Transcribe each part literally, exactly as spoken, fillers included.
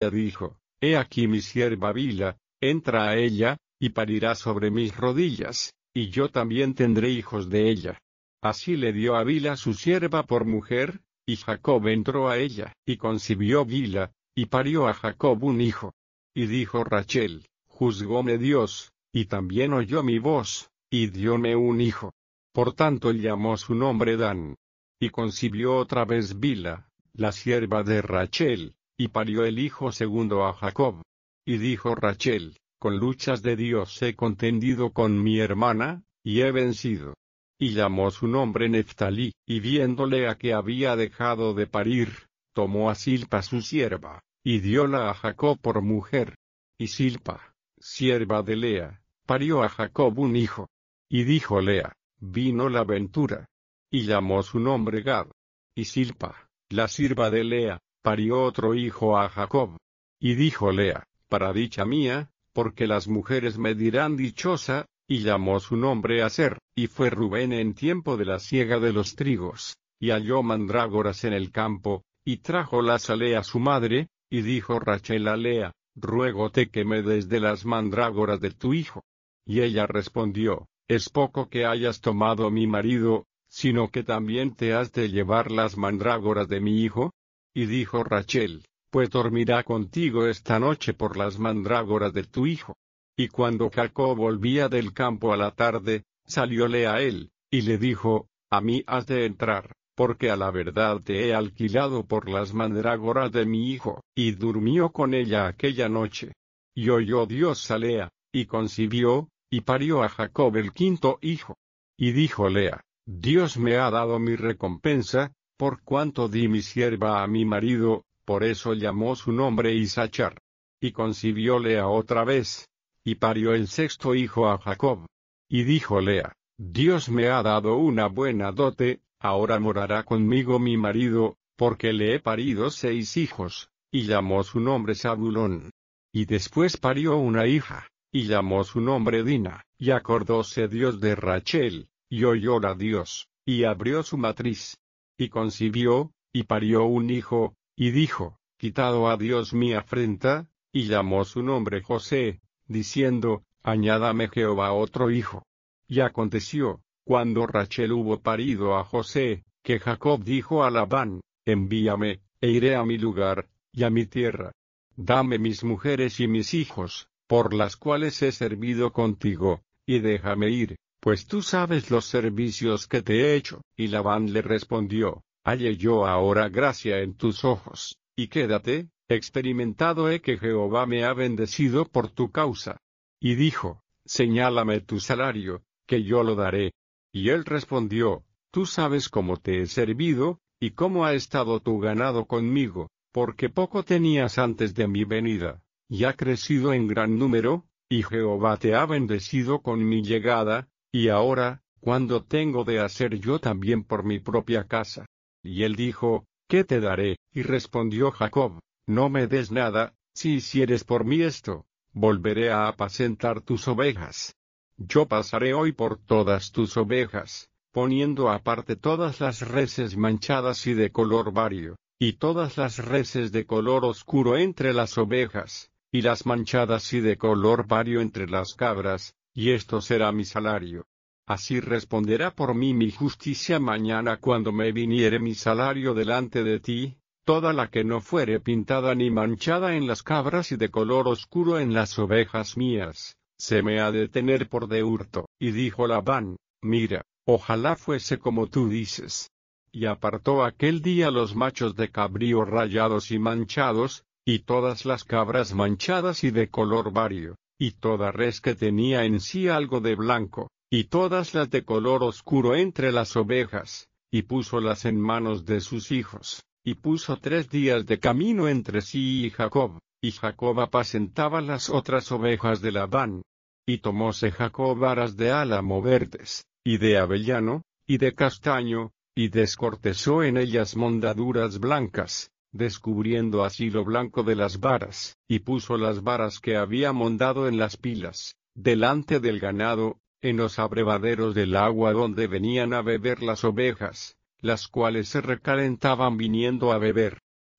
dijo: He aquí mi sierva Bilha, entra a ella, y parirá sobre mis rodillas, y yo también tendré hijos de ella. Así le dio a Bilha su sierva por mujer, y Jacob entró a ella, y concibió Bilha, y parió a Jacob un hijo. Y dijo Rachel: Juzgóme Dios, y también oyó mi voz, y dióme un hijo. Por tanto llamó su nombre Dan. Y concibió otra vez Bilha, la sierva de Rachel, y parió el hijo segundo a Jacob. Y dijo Rachel: Con luchas de Dios he contendido con mi hermana, y he vencido. Y llamó su nombre Neftalí, y viéndole a que había dejado de parir, tomó a Silpa su sierva, y dióla a Jacob por mujer. Y Silpa, sierva de Lea, parió a Jacob un hijo. Y dijo Lea: Vino la ventura. Y llamó su nombre Gad. Y Silpa, la sierva de Lea, parió otro hijo a Jacob. Y dijo Lea: Para dicha mía, porque las mujeres me dirán dichosa. Y llamó su nombre Aser, y fue Rubén en tiempo de la siega de los trigos, y halló mandrágoras en el campo, y trájolas a Lea su madre, y dijo Rachel a Lea: Ruégote que me des de las mandrágoras de tu hijo. Y ella respondió: Es poco que hayas tomado mi marido, sino que también te has de llevar las mandrágoras de mi hijo. Y dijo Rachel: Pues dormirá contigo esta noche por las mandrágoras de tu hijo. Y cuando Jacob volvía del campo a la tarde, salióle a él, y le dijo: A mí has de entrar, porque a la verdad te he alquilado por las mandrágoras de mi hijo. Y durmió con ella aquella noche. Y oyó Dios a Lea, y concibió, y parió a Jacob el quinto hijo. Y dijo Lea: Dios me ha dado mi recompensa, por cuanto di mi sierva a mi marido, por eso llamó su nombre Isachar. Y concibió Lea otra vez, y parió el sexto hijo a Jacob. Y dijo Lea: Dios me ha dado una buena dote, ahora morará conmigo mi marido, porque le he parido seis hijos. Y llamó su nombre Zabulón. Y después parió una hija, y llamó su nombre Dina. Y acordóse Dios de Rachel, y oyóla Dios, y abrió su matriz. Y concibió, y parió un hijo, y dijo: Quitado a Dios mi afrenta. Y llamó su nombre José, diciendo: Añádame Jehová otro hijo. Y aconteció, cuando Rachel hubo parido a José, que Jacob dijo a Labán: Envíame, e iré a mi lugar, y a mi tierra. Dame mis mujeres y mis hijos, por las cuales he servido contigo, y déjame ir, pues tú sabes los servicios que te he hecho. Y Labán le respondió: Halle yo ahora gracia en tus ojos, y quédate, experimentado he que Jehová me ha bendecido por tu causa. Y dijo: Señálame tu salario, que yo lo daré. Y él respondió: Tú sabes cómo te he servido, y cómo ha estado tu ganado conmigo, porque poco tenías antes de mi venida, y ha crecido en gran número, y Jehová te ha bendecido con mi llegada, y ahora, ¿cuándo tengo de hacer yo también por mi propia casa? Y él dijo: ¿Qué te daré? Y respondió Jacob: No me des nada, si hicieres por mí esto, volveré a apacentar tus ovejas. Yo pasaré hoy por todas tus ovejas, poniendo aparte todas las reses manchadas y de color vario, y todas las reses de color oscuro entre las ovejas, y las manchadas y de color vario entre las cabras, y esto será mi salario. Así responderá por mí mi justicia mañana cuando me viniere mi salario delante de ti. Toda la que no fuere pintada ni manchada en las cabras y de color oscuro en las ovejas mías, se me ha de tener por de hurto. Y dijo Labán: Mira, ojalá fuese como tú dices. Y apartó aquel día los machos de cabrío rayados y manchados, y todas las cabras manchadas y de color vario, y toda res que tenía en sí algo de blanco, y todas las de color oscuro entre las ovejas, y púsolas en manos de sus hijos. Y puso tres días de camino entre sí y Jacob, y Jacob apacentaba las otras ovejas de Labán. Y tomóse Jacob varas de álamo verdes, y de avellano, y de castaño, y descortezó en ellas mondaduras blancas, descubriendo así lo blanco de las varas, y puso las varas que había mondado en las pilas, delante del ganado, en los abrevaderos del agua donde venían a beber las ovejas, las cuales se recalentaban viniendo a beber.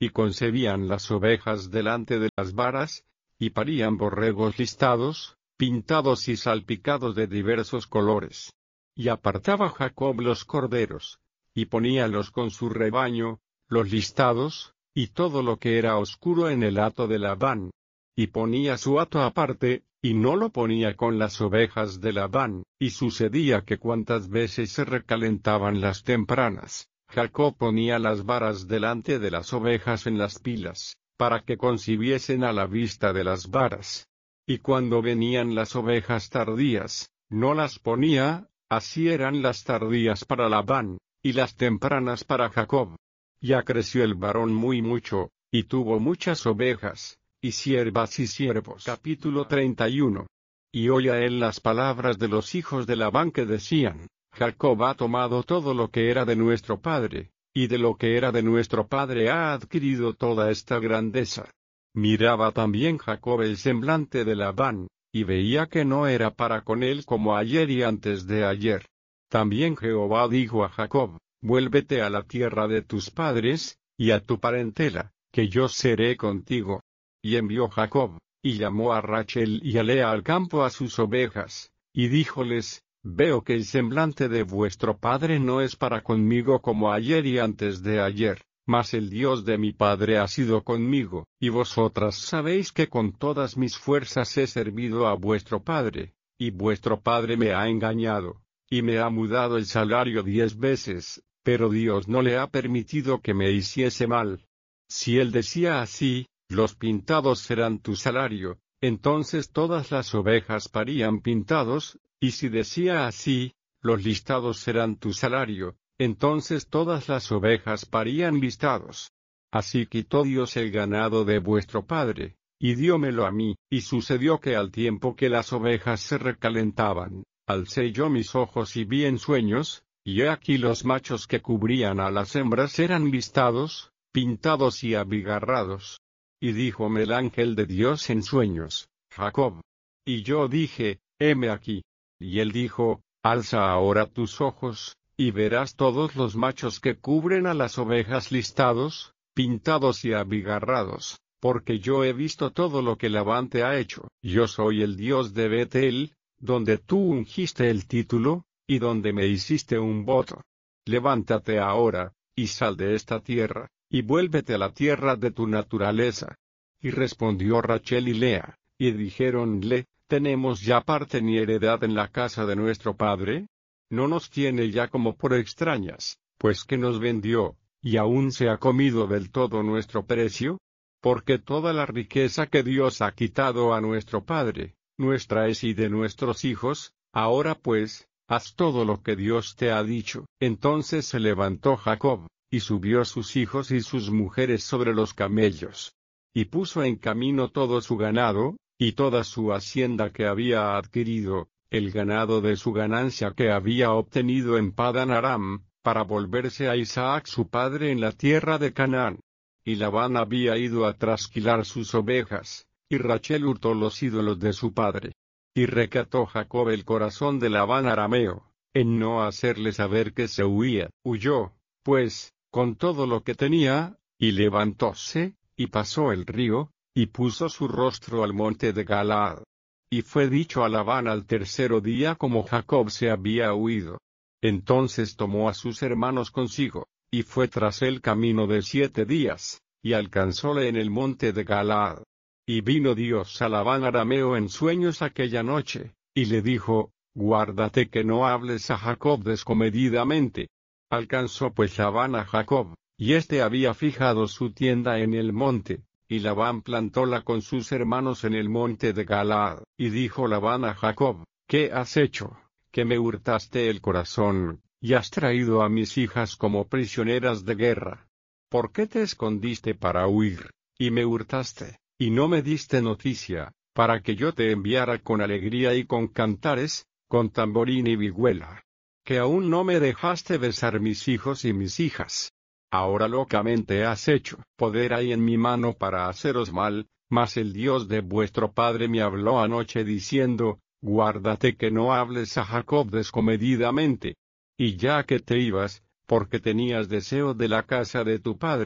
y concebían las ovejas delante de las varas, y parían borregos listados, pintados y salpicados de diversos colores. Y apartaba Jacob los corderos, y poníalos con su rebaño, los listados, y todo lo que era oscuro en el hato de Labán. Y ponía su hato aparte, y no lo ponía con las ovejas de Labán, y sucedía que cuantas veces se recalentaban las tempranas, Jacob ponía las varas delante de las ovejas en las pilas, para que concibiesen a la vista de las varas. Y cuando venían las ovejas tardías, no las ponía, así eran las tardías para Labán, y las tempranas para Jacob. Ya creció el varón muy mucho, y tuvo muchas ovejas, y siervas y siervos. Capítulo treinta y uno. Y oía él las palabras de los hijos de Labán que decían: Jacob ha tomado todo lo que era de nuestro padre, y de lo que era de nuestro padre ha adquirido toda esta grandeza. Miraba también Jacob el semblante de Labán, y veía que no era para con él como ayer y antes de ayer. También Jehová dijo a Jacob: Vuélvete a la tierra de tus padres, y a tu parentela, que yo seré contigo. Y envió Jacob, y llamó a Rachel y a Lea al campo a sus ovejas, y díjoles: Veo que el semblante de vuestro padre no es para conmigo como ayer y antes de ayer, mas el Dios de mi padre ha sido conmigo, y vosotras sabéis que con todas mis fuerzas he servido a vuestro padre, y vuestro padre me ha engañado, y me ha mudado el salario diez veces, pero Dios no le ha permitido que me hiciese mal. Si él decía así: Los pintados serán tu salario, entonces todas las ovejas parían pintados, y si decía así: Los listados serán tu salario, entonces todas las ovejas parían listados. Así quitó Dios el ganado de vuestro padre, y diómelo a mí, y sucedió que al tiempo que las ovejas se recalentaban, alcé yo mis ojos y vi en sueños, y he aquí los machos que cubrían a las hembras eran listados, pintados y abigarrados. Y díjome el ángel de Dios en sueños: Jacob. Y yo dije: heme aquí. Y él dijo: Alza ahora tus ojos, y verás todos los machos que cubren a las ovejas listados, pintados y abigarrados, porque yo he visto todo lo que Labán te ha hecho. Yo soy el Dios de Betel, donde tú ungiste el título, y donde me hiciste un voto. Levántate ahora, y sal de esta tierra, y vuélvete a la tierra de tu naturaleza. Y respondió Rachel y Lea, y dijéronle: ¿Tenemos ya parte ni heredad en la casa de nuestro padre? ¿No nos tiene ya como por extrañas, pues que nos vendió, y aún se ha comido del todo nuestro precio? Porque toda la riqueza que Dios ha quitado a nuestro padre, nuestra es y de nuestros hijos. Ahora pues, haz todo lo que Dios te ha dicho. Entonces se levantó Jacob, y subió sus hijos y sus mujeres sobre los camellos, y puso en camino todo su ganado, y toda su hacienda que había adquirido, el ganado de su ganancia que había obtenido en Padan Aram, para volverse a Isaac su padre en la tierra de Canaán. Y Labán había ido a trasquilar sus ovejas, y Rachel hurtó los ídolos de su padre. Y recató Jacob el corazón de Labán arameo, en no hacerle saber que se huía. Huyó, pues, con todo lo que tenía, y levantóse, y pasó el río, y puso su rostro al monte de Galaad. Y fue dicho a Labán al tercero día como Jacob se había huido. Entonces tomó a sus hermanos consigo, y fue tras él camino de siete días, y alcanzóle en el monte de Galaad. Y vino Dios a Labán arameo en sueños aquella noche, y le dijo: Guárdate que no hables a Jacob descomedidamente. Alcanzó pues Labán a Jacob, y éste había fijado su tienda en el monte, y Labán plantóla con sus hermanos en el monte de Galaad. Y dijo Labán a Jacob: ¿Qué has hecho, que me hurtaste el corazón, y has traído a mis hijas como prisioneras de guerra? ¿Por qué te escondiste para huir, y me hurtaste, y no me diste noticia, para que yo te enviara con alegría y con cantares, con tamborín y vihuela? Que aún no me dejaste besar mis hijos y mis hijas. Ahora locamente has hecho. Poder hay en mi mano para haceros mal, mas el Dios de vuestro padre me habló anoche diciendo: Guárdate que no hables a Jacob descomedidamente. Y ya que te ibas, porque tenías deseo de la casa de tu padre,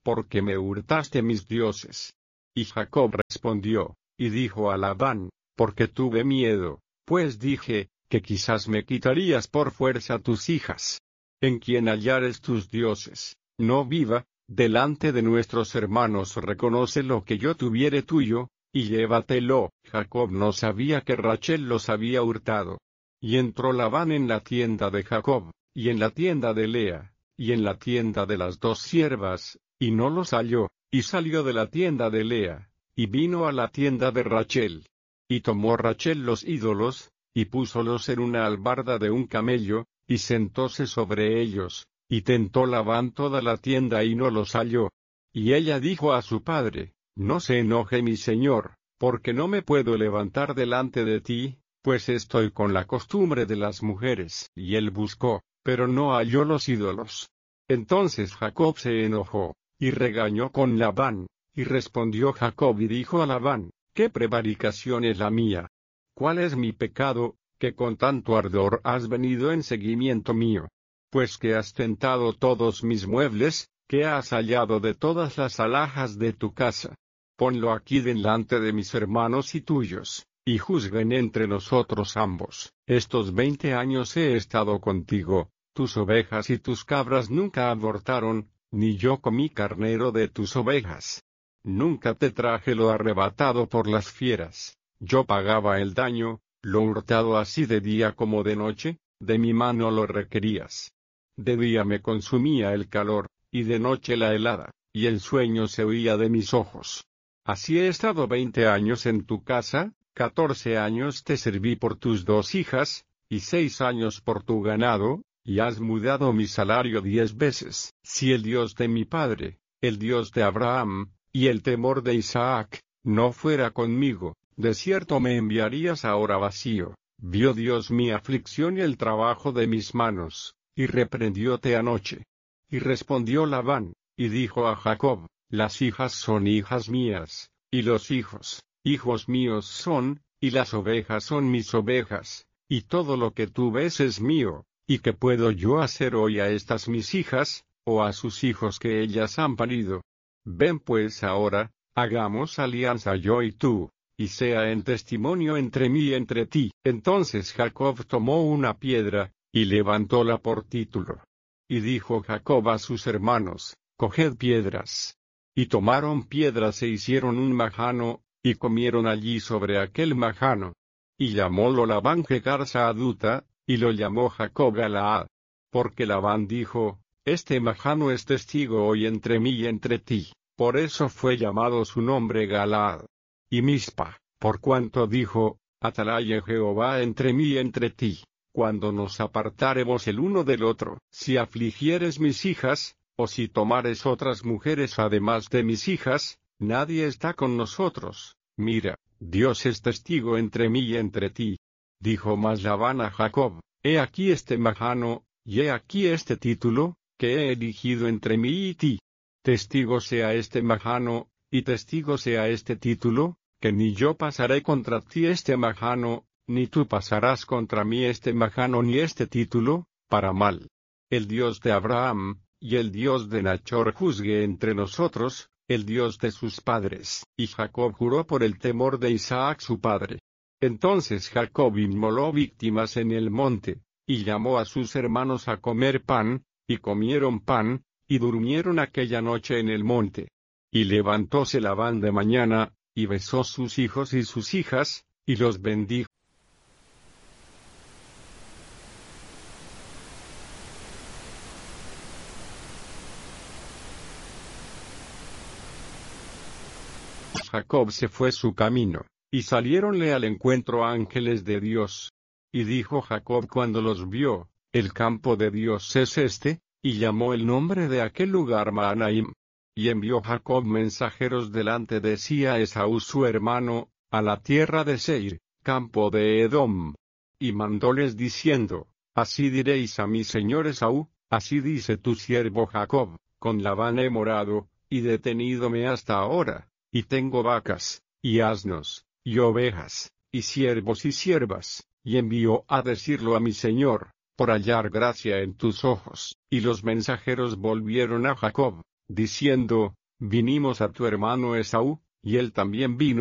porque me hurtaste mis dioses. Y Jacob respondió, y dijo a Labán, porque tuve miedo, pues dije, que quizás me quitarías por fuerza tus hijas. En quien hallares tus dioses, no viva, delante de nuestros hermanos reconoce lo que yo tuviere tuyo, y llévatelo. Jacob no sabía que Rachel los había hurtado. Y entró Labán en la tienda de Jacob, y en la tienda de Lea, y en la tienda de las dos siervas, y no los halló, y salió de la tienda de Lea, y vino a la tienda de Rachel. Y tomó Rachel los ídolos, y púsolos en una albarda de un camello, y sentóse sobre ellos, y tentó Labán toda la tienda y no los halló. Y ella dijo a su padre, no se enoje mi señor, porque no me puedo levantar delante de ti, pues estoy con la costumbre de las mujeres. Y él buscó, pero no halló los ídolos. Entonces Jacob se enojó, y regañó con Labán, y respondió Jacob y dijo a Labán, ¿qué prevaricación es la mía? ¿Cuál es mi pecado, que con tanto ardor has venido en seguimiento mío? Pues que has tentado todos mis muebles, que has hallado de todas las alhajas de tu casa. Ponlo aquí delante de mis hermanos y tuyos, y juzguen entre nosotros ambos. Estos veinte años he estado contigo, tus ovejas y tus cabras nunca abortaron, ni yo comí carnero de tus ovejas. Nunca te traje lo arrebatado por las fieras. Yo pagaba el daño, lo hurtado así de día como de noche, de mi mano lo requerías. De día me consumía el calor, y de noche la helada, y el sueño se huía de mis ojos. Así he estado veinte años en tu casa, catorce años te serví por tus dos hijas, y seis años por tu ganado, y has mudado mi salario diez veces. Si el Dios de mi padre, el Dios de Abraham, y el temor de Isaac, no fuera conmigo, de cierto me enviarías ahora vacío. Vio Dios mi aflicción y el trabajo de mis manos, y reprendióte anoche. Y respondió Labán, y dijo a Jacob, las hijas son hijas mías, y los hijos, hijos míos son, y las ovejas son mis ovejas, y todo lo que tú ves es mío, y qué puedo yo hacer hoy a estas mis hijas, o a sus hijos que ellas han parido. Ven pues ahora, hagamos alianza yo y tú, y sea en testimonio entre mí y entre ti. Entonces Jacob tomó una piedra, y levantóla por título. Y dijo Jacob a sus hermanos, coged piedras. Y tomaron piedras e hicieron un majano, y comieron allí sobre aquel majano. Y llamólo Labán Jegar Saaduta, y lo llamó Jacob Galaad. Porque Labán dijo, este majano es testigo hoy entre mí y entre ti, por eso fue llamado su nombre Galaad. Y Mispa, por cuanto dijo, atalaya Jehová entre mí y entre ti, cuando nos apartáremos el uno del otro. Si afligieres mis hijas, o si tomares otras mujeres además de mis hijas, nadie está con nosotros. Mira, Dios es testigo entre mí y entre ti. Dijo más Labán a Jacob, he aquí este majano, y he aquí este título, que he elegido entre mí y ti. Testigo sea este majano, y testigo sea este título, que ni yo pasaré contra ti este majano, ni tú pasarás contra mí este majano ni este título, para mal. El Dios de Abraham, y el Dios de Nachor juzgue entre nosotros, el Dios de sus padres. Y Jacob juró por el temor de Isaac su padre. Entonces Jacob inmoló víctimas en el monte, y llamó a sus hermanos a comer pan, y comieron pan, y durmieron aquella noche en el monte. Y levantóse Labán de mañana, y besó sus hijos y sus hijas, y los bendijo. Jacob se fue su camino, y saliéronle al encuentro ángeles de Dios. Y dijo Jacob cuando los vio, el campo de Dios es este, y llamó el nombre de aquel lugar Mahanaim. Y envió Jacob mensajeros delante de sí a Esaú su hermano, a la tierra de Seir, campo de Edom. Y mandóles diciendo, así diréis a mi señor Esaú, así dice tu siervo Jacob, con Labán he morado, y detenídome hasta ahora, y tengo vacas, y asnos, y ovejas, y siervos y siervas, y envió a decirlo a mi señor, por hallar gracia en tus ojos. Y los mensajeros volvieron a Jacob, diciendo: Vinimos a tu hermano Esaú, y él también vino